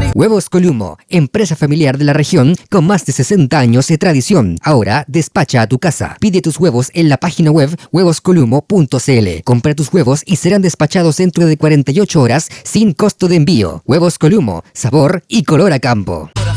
Huevos Columo, empresa familiar de la región con más de 60 años de tradición. Ahora despacha a tu casa. Pide tus huevos en la página web huevoscolumo.cl. Compra tus huevos y serán despachados dentro de 48 horas sin costo de envío. Huevos Columo, sabor y color a campo.